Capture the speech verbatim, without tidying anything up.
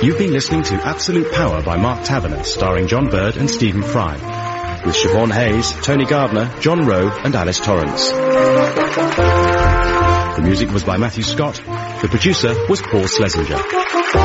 You've been listening to Absolute Power by Mark Taverner, starring John Bird and Stephen Fry, with Siobhan Hayes, Tony Gardner, John Rowe and Alice Torrance. The music was by Matthew Scott. The producer was Paul Schlesinger.